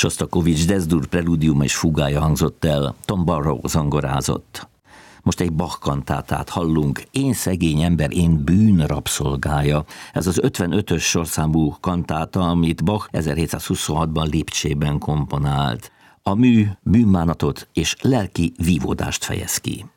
Sostakovich Desdur preludium és fugája hangzott el, Tom Barrow zongorázott. Most egy Bach kantátát hallunk, Én szegény ember, én bűn rabszolgája. Ez az 55-ös sorszámú kantáta, amit Bach 1726-ban Lipcsében komponált. A mű bűnbánatot és lelki vívódást fejez ki.